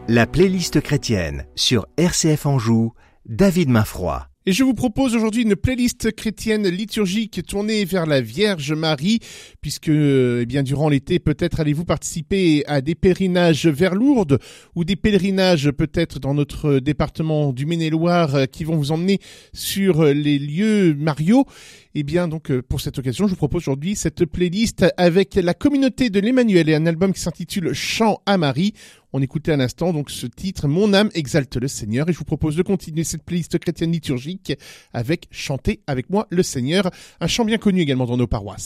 La playlist chrétienne sur RCF Anjou, David Mainfroy. Et je vous propose aujourd'hui une playlist chrétienne liturgique tournée vers la Vierge Marie, puisque durant l'été, peut-être allez-vous participer à des pèlerinages vers Lourdes ou des pèlerinages peut-être dans notre département du Maine-et-Loire qui vont vous emmener sur les lieux mariaux. Pour cette occasion, je vous propose aujourd'hui cette playlist avec la communauté de l'Emmanuel et un album qui s'intitule Chant à Marie. On écoutait à l'instant donc ce titre, Mon âme exalte le Seigneur, et je vous propose de continuer cette playlist chrétienne liturgique avec Chanter avec moi le Seigneur, un chant bien connu également dans nos paroisses.